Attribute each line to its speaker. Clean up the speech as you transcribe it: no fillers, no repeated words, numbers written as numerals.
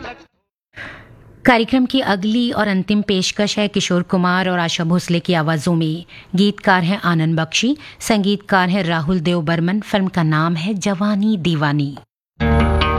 Speaker 1: कार्यक्रम की अगली और अंतिम पेशकश है किशोर कुमार और आशा भोसले की आवाज़ों में। गीतकार हैं आनंद बख्शी, संगीतकार हैं राहुल देव बर्मन। फिल्म का नाम है जवानी दीवानी।